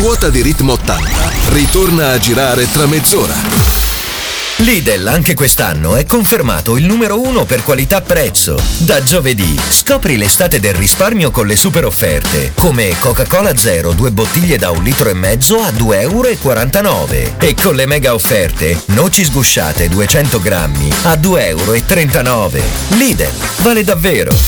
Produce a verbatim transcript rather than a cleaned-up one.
ruota di ritmo ottanta ritorna a girare tra mezz'ora. Lidl anche quest'anno è confermato il numero uno per qualità-prezzo. Da giovedì scopri l'estate del risparmio con le super offerte, come Coca-Cola Zero due bottiglie da un litro e mezzo a due e quarantanove euro e con le mega offerte noci sgusciate duecento grammi a due e trentanove euro. Lidl, vale davvero!